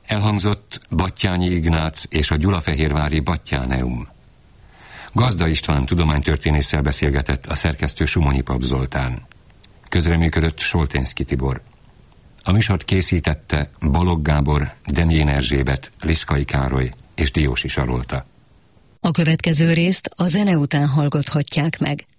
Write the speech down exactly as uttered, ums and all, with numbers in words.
Elhangzott Batthyány Ignác és a gyulafehérvári Batthyáneum. Gazda István tudománytörténésszel beszélgetett a szerkesztő Sumonyi Pap Zoltán. Közreműködött Solténszky Tibor. A műsort készítette Balogh Gábor, Demjén Erzsébet, Liszkai Károly és Diósi Sarolta. A következő részt a zene után hallgathatják meg.